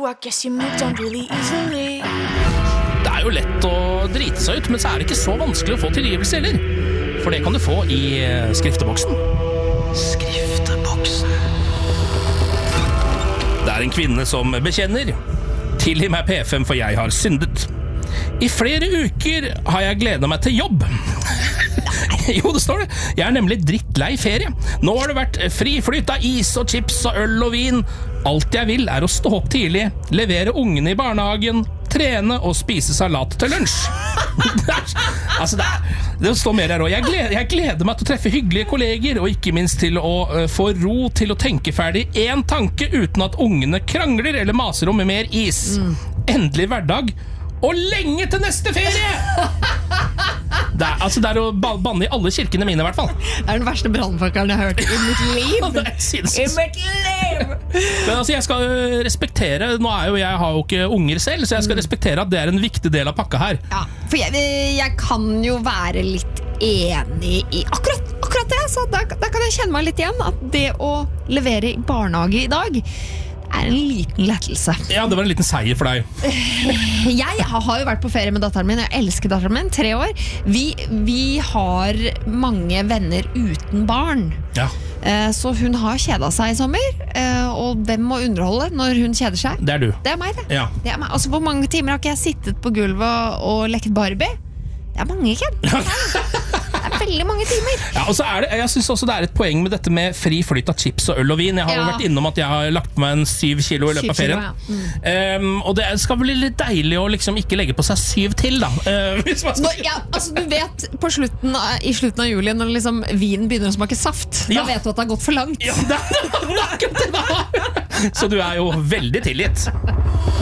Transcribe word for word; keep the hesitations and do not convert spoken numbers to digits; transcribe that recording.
I guess you moved on really easily. Det er jo lett å drite seg ut, men så er det ikke så vanskelig å få tilgivelse heller. For det kan du få i skrifteboksen. Skrifteboksen. Det er en kvinne som bekjenner. Tilgi meg P F M, for jeg har syndet. I flere uker har jeg gledet meg til jobb. Jo, det står det. Jeg er nemlig drittlei ferie. Nå har det vært fri flyt av is og chips og øl og vin. Alt jeg vil er å stå opp tidlig, levere ungene i barnehagen, trene og spise salat til lunsj. Det, er, altså det, er, det står mer her også. Jeg gleder, jeg gleder meg til å treffe hyggelige kolleger, og ikke minst til å uh, få ro til å tenke ferdig en tanke uten at ungene krangler eller maser om mer is. Mm. Endelig hverdag, og lenge til neste ferie! Det er, altså, det er å banne i alle kirkene mine i hvert fall. Det er den verste brannfakkeren jeg har hørt i mitt liv. I mitt liv. Men altså, jeg skal respektere. Nå er jo jeg har jo ikke unger selv, så jeg skal respektere at det er en viktig del av pakka her. Ja, for jeg, jeg kan jo være litt enig i akkurat, akkurat det. Så da, da kan jeg kjenne meg litt igjen at det å levere i barnehage i dag er en liten lettelse. Ja, det var en liten seier for deg. Jeg har jo vært på ferie med datteren min. Jeg elsker datteren min, tre år. Vi, vi har mange venner uten barn. Ja. Så hun har kjedet seg i sommer. Og hvem må underholde når hun kjeder seg? Det er du. Det er meg, det. Ja. Det er meg. Altså, hvor mange timer har ikke jeg sittet på gulvet og lekt Barbie? Det er mange, Ken. Det er veldig mange timer. Ja, og så er det, jeg synes også det er et poeng med dette med fri flyt av chips og øl og vin. Jeg har jo Ja. vært innom at jeg har lagt meg en syv kilo i løpet av ferien. Syv kilo, ja. um, og det skal bli litt deilig å liksom ikke legge på seg syv til da. Uh, hvis man skal... Nå, ja, altså, du vet på slutten, i slutten av juli, når liksom vinen begynner å smake saft, Ja. da vet du at det har gått for langt. Ja, det er akkurat det da. Så du er jo veldig tilgitt.